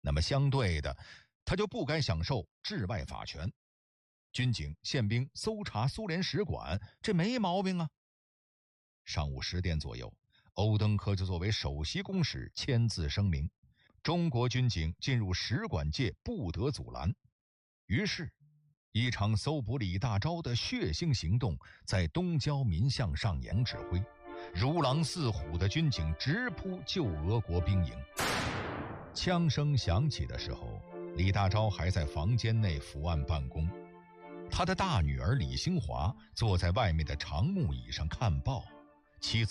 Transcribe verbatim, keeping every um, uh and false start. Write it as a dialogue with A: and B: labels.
A: 那么相对的，他就不该享受治外法权。军警、宪兵搜查苏联使馆，这没毛病啊。上午十点左右，欧登科就作为首席公使签字声明，中国军警进入使馆界不得阻拦。于是一场搜捕李大钊的血腥行动在东郊民巷上演指挥，如狼似虎的军警直扑旧俄国兵营。枪声响起的时候，李大钊还在房间内伏案办公，他的大女儿李兴华坐在外面的长木椅上看报，妻子